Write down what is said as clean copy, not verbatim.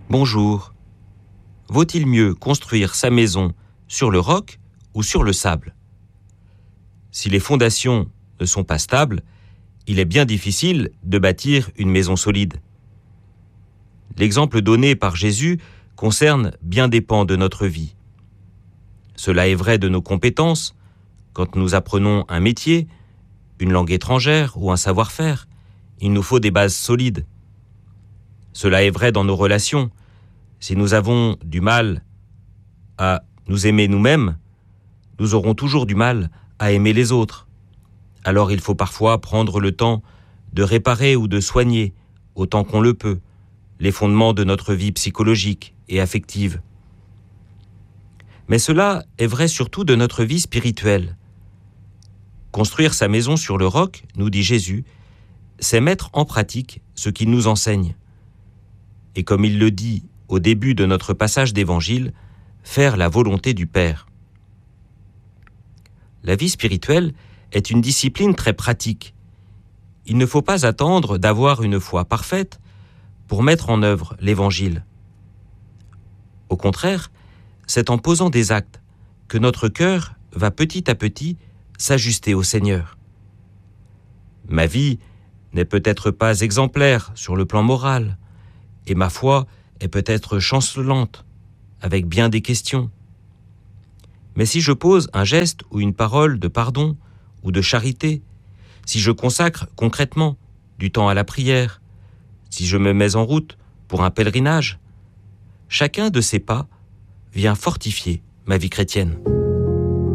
Bonjour. Vaut-il mieux construire sa maison sur le roc ou sur le sable? Si les fondations ne sont pas stables, il est bien difficile de bâtir une maison solide. L'exemple donné par Jésus concerne bien des pans de notre vie. Cela est vrai de nos compétences, quand nous apprenons un métier, une langue étrangère ou un savoir-faire, il nous faut des bases solides. Cela est vrai dans nos relations. Si nous avons du mal à nous aimer nous-mêmes, nous aurons toujours du mal à aimer les autres. Alors il faut parfois prendre le temps de réparer ou de soigner, autant qu'on le peut, les fondements de notre vie psychologique et affective. Mais cela est vrai surtout de notre vie spirituelle. Construire sa maison sur le roc, nous dit Jésus, c'est mettre en pratique ce qu'il nous enseigne. Et comme il le dit au début de notre passage d'évangile, faire la volonté du Père. La vie spirituelle est une discipline très pratique. Il ne faut pas attendre d'avoir une foi parfaite pour mettre en œuvre l'évangile. Au contraire, c'est en posant des actes que notre cœur va petit à petit s'ajuster au Seigneur. Ma vie n'est peut-être pas exemplaire sur le plan moral, et ma foi est peut-être chancelante, avec bien des questions. Mais si je pose un geste ou une parole de pardon ou de charité, si je consacre concrètement du temps à la prière, si je me mets en route pour un pèlerinage, chacun de ces pas vient fortifier ma vie chrétienne.